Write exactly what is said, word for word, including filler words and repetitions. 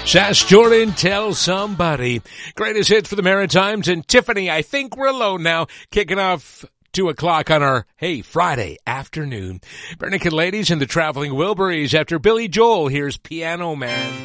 Sass Jordan, Tell Somebody. Greatest hits for the Maritimes. And Tiffany, I think we're alone now. Kicking off two o'clock on our, hey, Friday afternoon. Bernican Ladies and the Traveling Wilburys after Billy Joel. Here's Piano Man.